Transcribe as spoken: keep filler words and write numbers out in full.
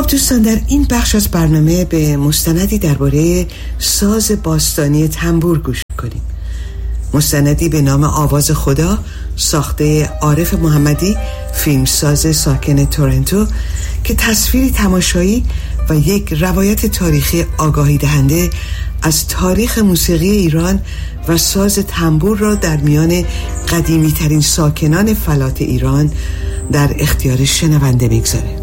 خب دوستان، در این بخش از برنامه به مستندی درباره ساز باستانی تنبور گوش کنیم. مستندی به نام آواز خدا ساخته عارف محمدی، فیلمساز ساکن تورنتو، که تصویری تماشایی و یک روایت تاریخی آگاهی دهنده از تاریخ موسیقی ایران و ساز تنبور را در میان قدیمی ترین ساکنان فلات ایران در اختیار شنونده میگذاره.